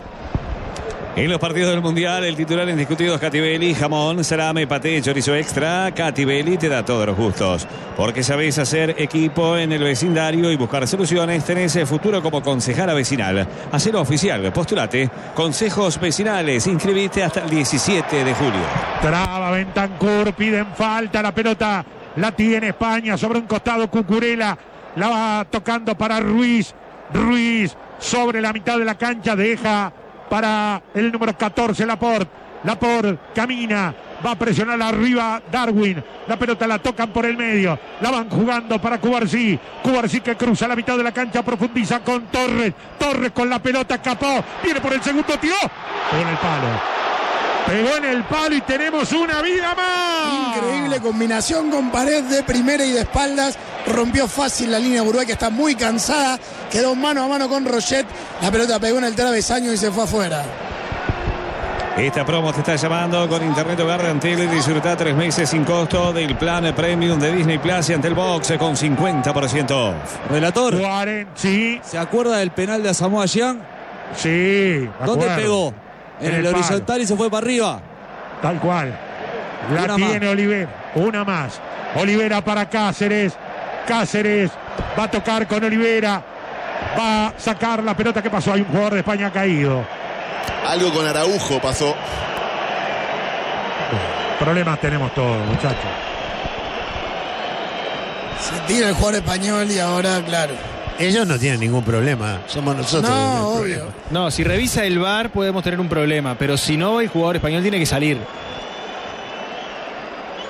Speaker 2: En los partidos del Mundial, el titular indiscutido es Catibelli, jamón, salame, paté, chorizo extra. Catibelli te da todos los gustos. Porque sabés hacer equipo en el vecindario y buscar soluciones. Tenés el futuro como concejala vecinal. Hacelo oficial, postulate. Consejos vecinales, inscribite hasta el diecisiete de julio.
Speaker 1: Traba Bentancur, piden falta, la pelota la tiene España sobre un costado Cucurella. La va tocando para Ruiz. Ruiz sobre la mitad de la cancha, deja para el número catorce, Laporte. Laporte camina, va a presionar arriba Darwin. La pelota la tocan por el medio. La van jugando para Cubarsí. Cubarsí que cruza la mitad de la cancha, profundiza con Torres. Torres con la pelota, escapó. Viene por el segundo, tiró. Pegó en el palo. Pegó en el palo y tenemos una vida más.
Speaker 4: Increíble combinación con pared de primera y de espaldas. Rompió fácil la línea de Uruguay, que está muy cansada. Quedó mano a mano con Roget. La pelota pegó en el travesaño y se fue afuera.
Speaker 2: Esta promo te está llamando con Internet Hogar de Antel y disfruta tres meses sin costo del plan Premium de Disney Plus y Antel Box con cincuenta por ciento off.
Speaker 5: Relator,
Speaker 1: cuarenta, sí.
Speaker 5: ¿Se acuerda del penal de Asamoah Gyan?
Speaker 1: Sí.
Speaker 5: ¿Dónde
Speaker 1: acuerdo.
Speaker 5: pegó? En, en el, el horizontal y se fue para arriba.
Speaker 1: Tal cual. La
Speaker 5: Una
Speaker 1: tiene
Speaker 5: más.
Speaker 1: Olivera. Una más. Olivera para Cáceres. Cáceres va a tocar con Olivera. Va a sacar la pelota. ¿Qué pasó? Hay un jugador de España caído.
Speaker 3: Algo con Araujo pasó.
Speaker 1: Problemas tenemos todos, muchachos.
Speaker 4: Se tira el jugador español y ahora, claro.
Speaker 8: Ellos no tienen ningún problema, somos nosotros.
Speaker 4: No, obvio.
Speaker 6: No, si revisa el V A R podemos tener un problema, pero si no, el jugador español tiene que salir.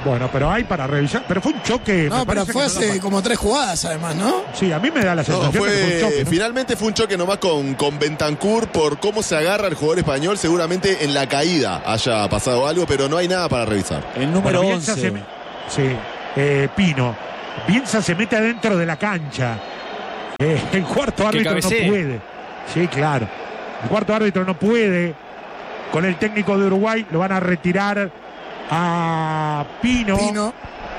Speaker 1: Bueno, pero hay para revisar. Pero fue un choque.
Speaker 4: No, pero fue hace no como tres jugadas además, ¿no?
Speaker 1: Sí, a mí me da la sensación
Speaker 3: no, fue,
Speaker 1: de que fue un choque, ¿no?
Speaker 3: Finalmente fue un choque nomás con, con Bentancur por cómo se agarra el jugador español. Seguramente en la caída haya pasado algo, pero no hay nada para revisar.
Speaker 5: El número
Speaker 1: bueno,
Speaker 5: once.
Speaker 1: Se me... Sí, eh, Pino. Bielsa se mete adentro de la cancha. Eh, el cuarto árbitro no puede. Sí, claro. El cuarto árbitro no puede. Con el técnico de Uruguay lo van a retirar a Pino.
Speaker 4: Pino.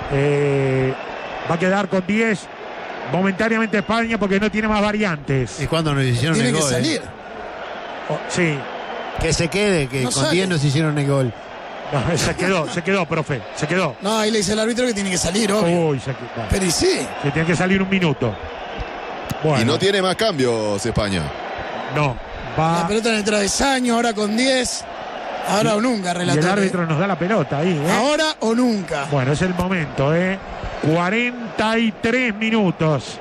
Speaker 1: Eh, va a quedar con diez momentáneamente España porque no tiene más variantes.
Speaker 8: ¿Y cuándo nos hicieron
Speaker 4: Tiene
Speaker 8: el
Speaker 4: que
Speaker 8: gol?
Speaker 4: salir.
Speaker 8: Eh?
Speaker 1: Oh, sí.
Speaker 8: Que se quede, que
Speaker 4: No
Speaker 8: con
Speaker 4: sale.
Speaker 8: diez nos hicieron el gol.
Speaker 1: No, se quedó, se quedó, profe. Se quedó.
Speaker 4: No, ahí le dice el árbitro que tiene que salir, obvio.
Speaker 1: Uy, se quedó.
Speaker 4: Pero y sí.
Speaker 1: Que tiene que salir un minuto. Bueno,
Speaker 3: Y no tiene más cambios España.
Speaker 1: no. Va.
Speaker 4: La pelota en el travesaño, ahora con diez. Ahora o nunca,
Speaker 1: Y
Speaker 4: relator.
Speaker 1: el árbitro nos da la pelota ahí, ¿eh?
Speaker 4: Ahora o nunca.
Speaker 1: Bueno, es el momento, ¿eh? cuarenta y tres minutos.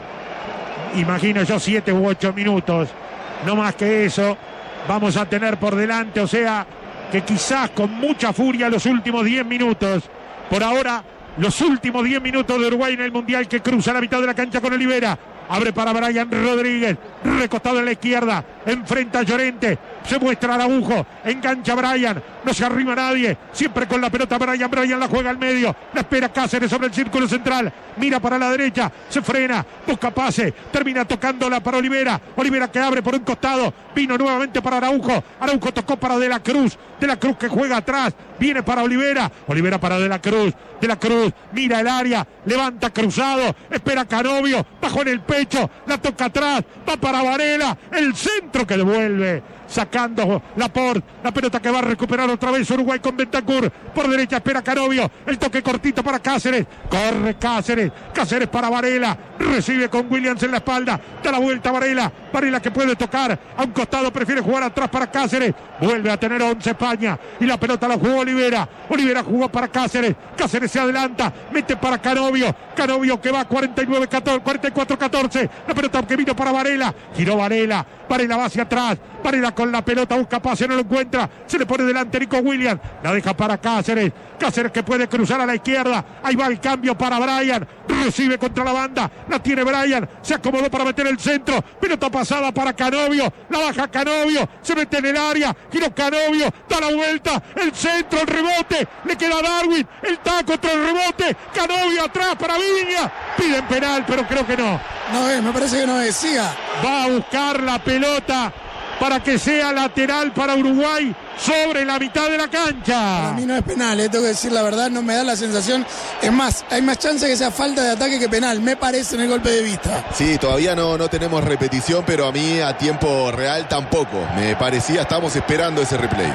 Speaker 1: Imagino yo siete u ocho minutos. No más que eso. Vamos a tener por delante, o sea, que quizás con mucha furia los últimos diez minutos. Por ahora, los últimos diez minutos de Uruguay en el Mundial, que cruza la mitad de la cancha con Olivera. Abre para Brian Rodríguez, recostado en la izquierda, enfrenta a Llorente, se muestra Araujo, engancha a Brian, no se arrima nadie, siempre con la pelota Brian, Brian la juega al medio, la espera Cáceres sobre el círculo central, mira para la derecha, se frena, busca pase, termina tocándola para Olivera, Olivera que abre por un costado, vino nuevamente para Araujo, Araujo tocó para De la Cruz, De la Cruz que juega atrás, viene para Olivera, Olivera para De la Cruz, De la Cruz, mira el área, levanta cruzado, espera Canovio, bajo en el pecho, la toca atrás, va para Varela, el centro que devuelve, sacando Laporte, la pelota que va a recuperar otra vez Uruguay con Bentancur, por derecha espera Canovio, el toque cortito para Cáceres, corre Cáceres, Cáceres para Varela, recibe con Williams en la espalda, da la vuelta a Varela, Varela que puede tocar, a un costado prefiere jugar atrás para Cáceres, vuelve a tener once España, y la pelota la jugó Olivera, Olivera jugó para Cáceres, Cáceres se adelanta, mete para Canovio, Canovio que va cuarenta y nueve catorce, cuarenta y cuatro catorce, la pelota que vino para Varela, giró Varela, Varela va hacia atrás, Varela con la pelota, busca pase, no lo encuentra, se le pone delante Nico Williams, la deja para Cáceres, Cáceres que puede cruzar a la izquierda, ahí va el cambio para Brian, recibe contra la banda, la tiene Brian, se acomodó para meter el centro, pelota pasada para Canovio, la baja Canovio, se mete en el área, giró Canovio, da la vuelta, el centro, el rebote, le queda a Darwin, el taco, otro rebote, Canovio atrás para Viña, piden penal, pero creo que no.
Speaker 4: No es, me parece que no es, siga.
Speaker 1: Va a buscar la pelota para que sea lateral para Uruguay sobre la mitad de la cancha.
Speaker 4: Para mí no es penal, eh, tengo que decir la verdad, no me da la sensación. Es más, hay más chance que sea falta de ataque que penal, me parece en el golpe de vista.
Speaker 3: Sí, todavía no, no tenemos repetición, pero a mí a tiempo real tampoco. Me parecía, estamos esperando ese replay.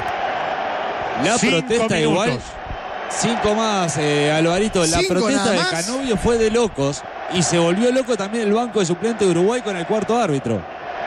Speaker 5: La
Speaker 1: Cinco
Speaker 5: protesta
Speaker 1: minutos.
Speaker 5: igual. Cinco más, eh, Alvarito. La
Speaker 4: Cinco
Speaker 5: protesta
Speaker 4: nada
Speaker 5: de
Speaker 4: más.
Speaker 5: Canovio fue de locos. Y se volvió loco también el banco de suplente de Uruguay con el cuarto árbitro.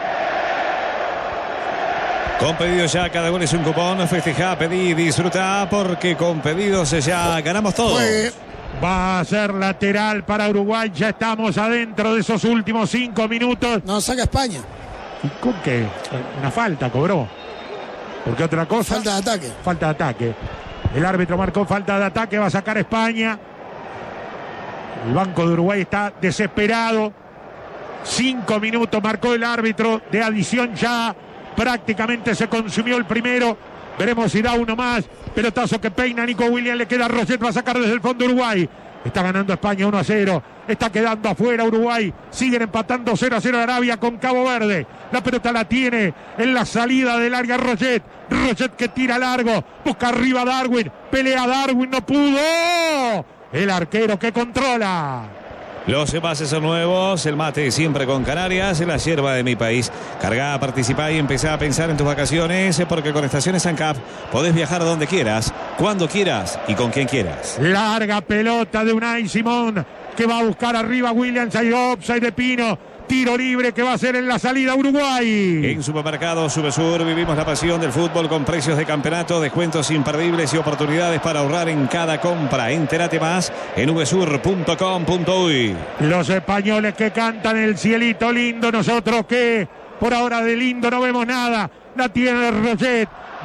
Speaker 2: Con pedidos ya, cada gol es un cupón. Festeja, pedí, disfruta, porque con pedidos ya ganamos todo.
Speaker 4: Juegue.
Speaker 1: Va a ser lateral para Uruguay, ya estamos adentro de esos últimos cinco minutos.
Speaker 4: No, saca España.
Speaker 1: ¿Y con qué? Una falta cobró. Porque otra cosa.
Speaker 4: Falta de ataque.
Speaker 1: Falta de ataque. El árbitro marcó falta de ataque, va a sacar a España. El banco de Uruguay está desesperado. Cinco minutos marcó el árbitro de adición ya. Prácticamente se consumió el primero. Veremos si da uno más. Pelotazo que peina Nico Williams. Le queda a Roget. Va a sacar desde el fondo Uruguay. Está ganando España uno a cero. Está quedando afuera Uruguay. Siguen empatando cero a cero Arabia con Cabo Verde. La pelota la tiene en la salida del área Roget. Roget que tira largo. Busca arriba a Darwin. Pelea Darwin. No pudo. El arquero que controla.
Speaker 2: Los envases son nuevos, el mate siempre con Canarias, la hierba de mi país. Carga, participa y empezá a pensar en tus vacaciones, porque con Estaciones ANCAP podés viajar donde quieras, cuando quieras y con quien quieras.
Speaker 1: Larga pelota de Unai Simón, que va a buscar arriba Williams, hay offside de Pino. Tiro libre que va a ser en la salida Uruguay.
Speaker 2: En Supermercado Subesur vivimos la pasión del fútbol con precios de campeonato, descuentos imperdibles y oportunidades para ahorrar en cada compra. Entérate más en uvesur punto com punto uy.
Speaker 1: Los españoles que cantan el cielito lindo, nosotros que por ahora de lindo no vemos nada. La tiene Roget,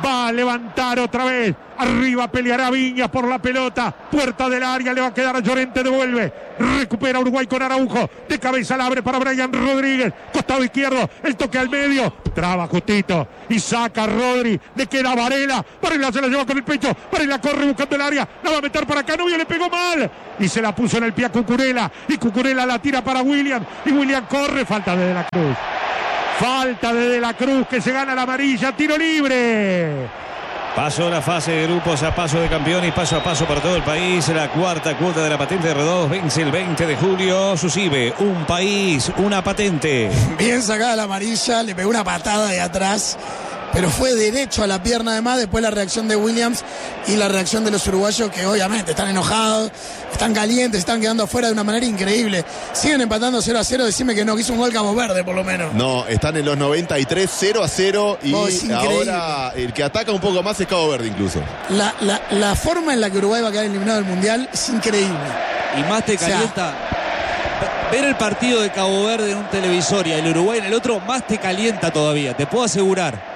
Speaker 1: Va a levantar otra vez. Arriba peleará Viñas por la pelota. Puerta del área, le va a quedar a Llorente, devuelve. Recupera Uruguay con Araujo. De cabeza la abre para Brian Rodríguez. Costado izquierdo, el toque al medio. Traba justito y saca a Rodri. Le queda a Varela. Varela se la lleva con el pecho. Varela corre buscando el área. La va a meter para Canovio, le pegó mal. Y se la puso en el pie a Cucurella. Y Cucurella la tira para William. Y William corre. Falta de De la Cruz. Falta de De la Cruz, que se gana la amarilla. Tiro libre.
Speaker 2: Pasó la fase de grupos a paso de campeones, paso a paso para todo el país. La cuarta cuota de la patente de R dos vence el veinte de julio. Susibe, un país, una patente.
Speaker 4: Bien sacada la amarilla, le pegó una patada de atrás, pero fue derecho a la pierna además. Después la reacción de Williams y la reacción de los uruguayos, que obviamente están enojados, están calientes, están quedando afuera de una manera increíble. Siguen empatando cero a cero, decime que no, que hizo un gol Cabo Verde por lo menos.
Speaker 3: No, están en los noventa y tres, cero a cero y
Speaker 4: oh,
Speaker 3: ahora el que ataca un poco más es Cabo Verde incluso.
Speaker 4: La, la, la forma en la que Uruguay va a quedar eliminado del Mundial es increíble.
Speaker 5: Y más te calienta. O sea, ver el partido de Cabo Verde en un televisor y el Uruguay en el otro, más te calienta todavía, te puedo asegurar.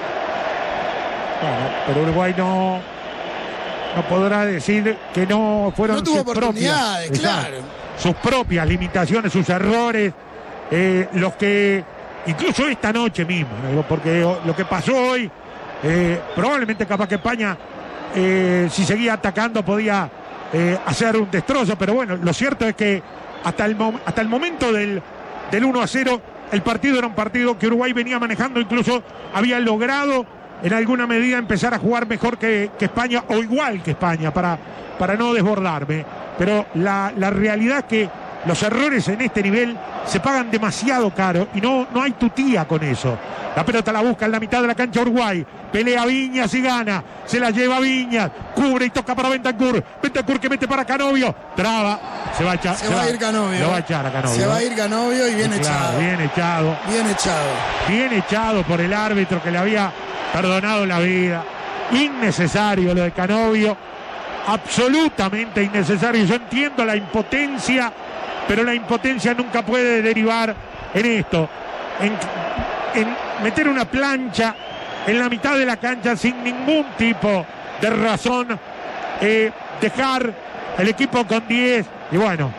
Speaker 1: Bueno, pero Uruguay no, no podrá decir que no fueron
Speaker 4: no tuvo
Speaker 1: sus
Speaker 4: oportunidades,
Speaker 1: propias,
Speaker 4: claro.
Speaker 1: sus propias limitaciones, sus errores, eh, los que, incluso esta noche mismo, ¿no? Porque lo que pasó hoy, eh, probablemente capaz que España, eh, si seguía atacando, podía eh, hacer un destrozo, pero bueno, lo cierto es que hasta el, mom- hasta el momento del, del uno a cero, el partido era un partido que Uruguay venía manejando, incluso había logrado en alguna medida empezar a jugar mejor que, que España, o igual que España, para, para no desbordarme. Pero la, la realidad es que los errores en este nivel se pagan demasiado caro y no, no hay tutía con eso. La pelota la busca en la mitad de la cancha Uruguay. Pelea Viñas y gana. Se la lleva Viñas. Cubre y toca para Bentancur. Bentancur que mete para Canovio. Traba. Se va a echar.
Speaker 4: Se, se va, va a ir Canovio.
Speaker 1: Lo va a echar a Canovio.
Speaker 4: Se va a ir Canovio y bien
Speaker 1: sí, claro,
Speaker 4: echado.
Speaker 1: Bien echado.
Speaker 4: Bien echado.
Speaker 1: Bien echado por el árbitro que le había perdonado la vida. Innecesario lo de Canovio. Absolutamente innecesario. Yo entiendo la impotencia, pero la impotencia nunca puede derivar en esto. En, en meter una plancha en la mitad de la cancha sin ningún tipo de razón. Eh, dejar el equipo con diez. Y bueno.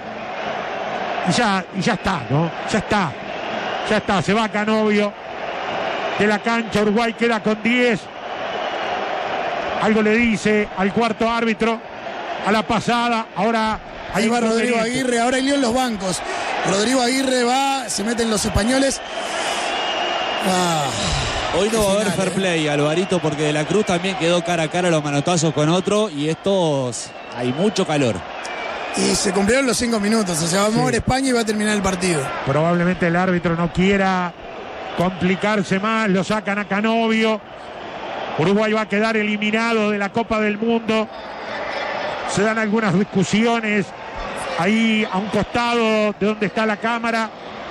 Speaker 1: Y ya, y ya está, ¿no? Ya está. Ya está. Se va Canovio de la cancha. Uruguay queda con diez. Algo le dice al cuarto árbitro, a la pasada. Ahora
Speaker 4: ahí va Rodrigo Aguirre. Ahora hay lío en los bancos. Rodrigo Aguirre va, se meten los españoles. Ah,
Speaker 5: Hoy no va a haber
Speaker 4: final,
Speaker 5: fair
Speaker 4: eh.
Speaker 5: play, Alvarito, porque De la Cruz también quedó cara a cara a los manotazos con otro y estos hay mucho calor.
Speaker 4: Y se cumplieron los cinco minutos. O sea, va a mover
Speaker 1: Sí.
Speaker 4: España y va a terminar el partido.
Speaker 1: Probablemente el árbitro no quiera complicarse más. Lo sacan a Canovio. Uruguay va a quedar eliminado de la Copa del Mundo. Se dan algunas discusiones ahí a un costado de donde está la cámara.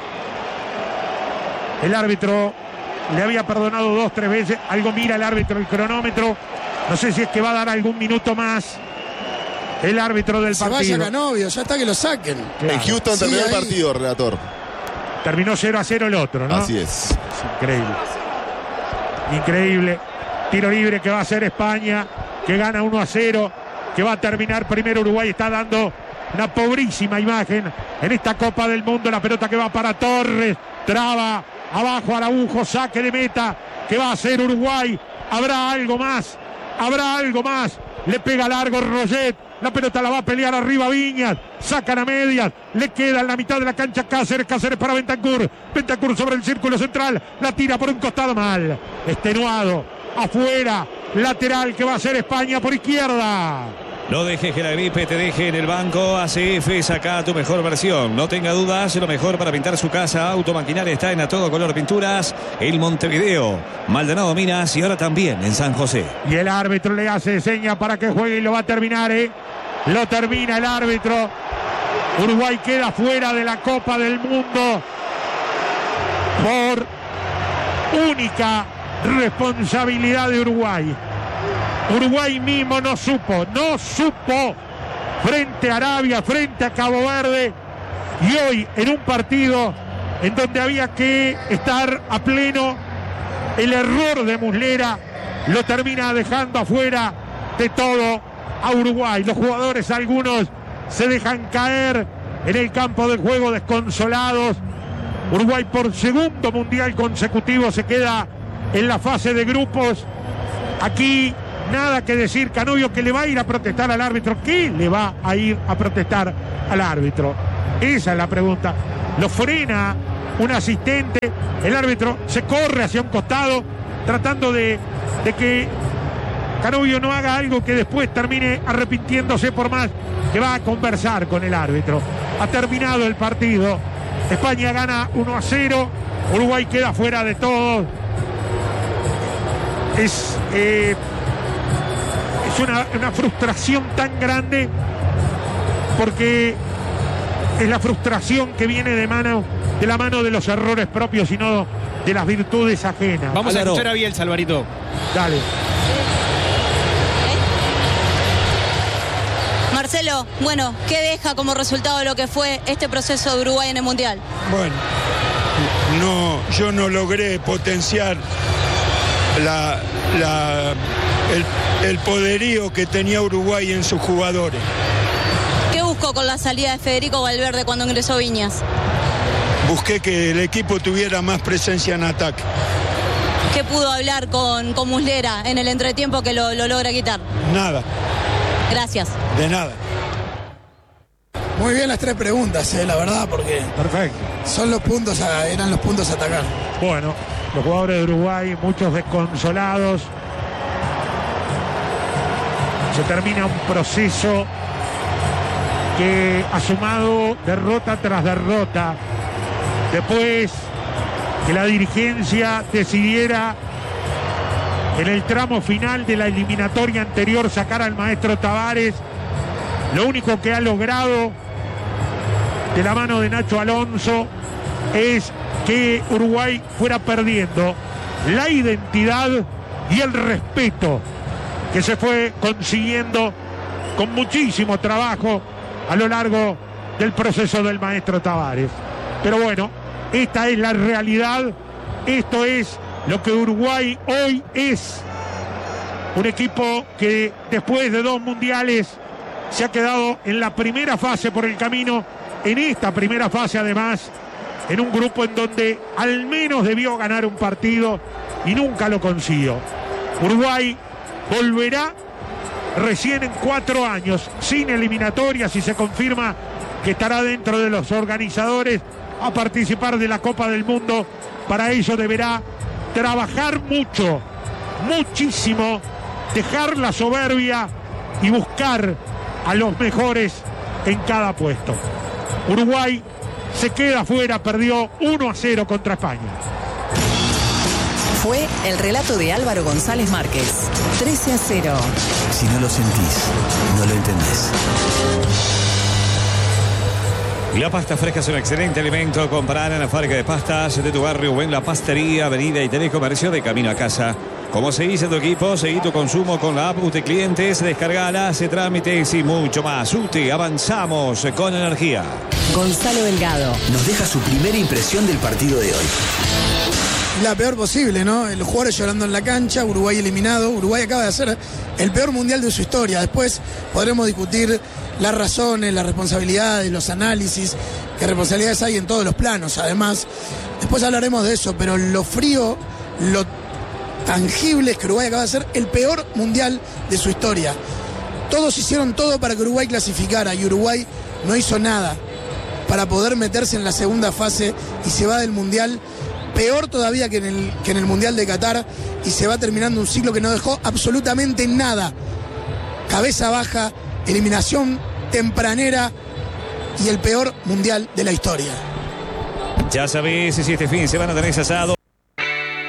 Speaker 1: El árbitro le había perdonado dos, tres veces. Algo mira el árbitro el cronómetro. No sé si es que va a dar algún minuto más el árbitro del
Speaker 4: Se
Speaker 1: partido.
Speaker 4: vaya Canovio, ya está que lo saquen.
Speaker 1: Claro.
Speaker 3: En Houston
Speaker 4: Sí,
Speaker 3: terminó el
Speaker 4: ahí.
Speaker 3: partido, relator.
Speaker 1: Terminó cero a cero el otro, ¿no?
Speaker 3: Así es.
Speaker 1: Es increíble. Increíble. Tiro libre que va a hacer España, que gana uno a cero, que va a terminar primero. Uruguay está dando una pobrísima imagen en esta Copa del Mundo. La pelota que va para Torres, traba, abajo Araujo, saque de meta, que va a hacer Uruguay. Habrá algo más, habrá algo más. Le pega largo Roget. La pelota la va a pelear arriba Viñas. Sacan a medias. Le queda en la mitad de la cancha Cáceres. Cáceres para Bentancur. Bentancur sobre el círculo central. La tira por un costado mal. Extenuado. Afuera. Lateral que va a hacer España por izquierda.
Speaker 2: No dejes que la gripe te deje en el banco. A C F, saca tu mejor versión. No tenga dudas, lo mejor para pintar su casa. Automaquinaria está en A Todo Color Pinturas. El Montevideo, Maldonado Minas y ahora también en San José.
Speaker 1: Y el árbitro le hace seña para que juegue y lo va a terminar, ¿eh? Lo termina el árbitro. Uruguay queda fuera de la Copa del Mundo por única responsabilidad de Uruguay. Uruguay mismo no supo, no supo frente a Arabia, frente a Cabo Verde, y hoy en un partido en donde había que estar a pleno, el error de Muslera lo termina dejando afuera de todo a Uruguay. Los jugadores, algunos, se dejan caer en el campo de juego desconsolados. Uruguay, por segundo mundial consecutivo, se queda en la fase de grupos. Aquí nada que decir. Canovio, que le va a ir a protestar al árbitro. ¿Qué le va a ir a protestar al árbitro? Esa es la pregunta. Lo frena un asistente, el árbitro se corre hacia un costado tratando de, de que Canovio no haga algo que después termine arrepintiéndose, por más que va a conversar con el árbitro. Ha terminado el partido. España gana uno a cero. Uruguay queda fuera de todo. Es, eh, es una, una frustración tan grande, porque es la frustración que viene de mano de la mano de los errores propios y no de las virtudes ajenas.
Speaker 6: Vamos
Speaker 2: Alaro.
Speaker 6: a escuchar a Bielsa, Alvarito.
Speaker 1: Dale.
Speaker 9: Marcelo, bueno, ¿qué deja como resultado lo que fue este proceso de Uruguay en el Mundial?
Speaker 10: Bueno, no, yo no logré potenciar la, la, el, el poderío que tenía Uruguay en sus jugadores.
Speaker 9: ¿Qué buscó con la salida de Federico Valverde cuando ingresó Viñas?
Speaker 10: Busqué que el equipo tuviera más presencia en ataque.
Speaker 9: ¿Qué pudo hablar con, con Muslera en el entretiempo que lo, lo logra quitar?
Speaker 10: Nada.
Speaker 9: Gracias.
Speaker 10: De nada.
Speaker 4: Muy bien las tres preguntas, eh, la verdad, porque
Speaker 1: Perfecto.
Speaker 4: son los puntos a, eran los puntos a atacar.
Speaker 1: Bueno, los jugadores de Uruguay, muchos desconsolados. Se termina un proceso que ha sumado derrota tras derrota. Después que la dirigencia decidiera en el tramo final de la eliminatoria anterior sacar al maestro Tavares, lo único que ha logrado de la mano de Nacho Alonso es que Uruguay fuera perdiendo la identidad y el respeto que se fue consiguiendo con muchísimo trabajo a lo largo del proceso del maestro Tavares. Pero bueno, esta es la realidad, esto es lo que Uruguay hoy es. Un equipo que después de dos mundiales se ha quedado en la primera fase por el camino, en esta primera fase además, en un grupo en donde al menos debió ganar un partido y nunca lo consiguió. Uruguay volverá recién en cuatro años, sin eliminatorias, y se confirma que estará dentro de los organizadores a participar de la Copa del Mundo. Para ello deberá trabajar mucho, muchísimo, dejar la soberbia y buscar a los mejores en cada puesto. Uruguay se queda fuera, perdió uno a cero contra España.
Speaker 11: Fue el relato de Álvaro González Márquez. trece a cero.
Speaker 12: Si no lo sentís, no lo entendés.
Speaker 2: La pasta fresca es un excelente alimento. Comprarla en la fábrica de pastas de tu barrio o en la pastería, avenida y telecomercio de camino a casa. Como seguís en tu equipo, seguí tu consumo con la app U T E Clientes, descargala, hace trámites y mucho más. U T E, avanzamos con energía.
Speaker 11: Gonzalo Delgado
Speaker 12: nos deja su primera impresión del partido de hoy.
Speaker 4: La peor posible, ¿no? Los jugadores llorando en la cancha, Uruguay eliminado. Uruguay acaba de hacer el peor mundial de su historia. Después podremos discutir las razones, las responsabilidades, los análisis, qué responsabilidades hay en todos los planos. Además, después hablaremos de eso, pero lo frío, lo tangible es que Uruguay acaba de hacer el peor mundial de su historia. Todos hicieron todo para que Uruguay clasificara y Uruguay no hizo nada para poder meterse en la segunda fase y se va del mundial peor todavía que en el, que en el Mundial de Qatar, y se va terminando un ciclo que no dejó absolutamente nada. Cabeza baja, eliminación tempranera y el peor mundial de la historia.
Speaker 2: Ya sabés, si este fin de semana tenés asado.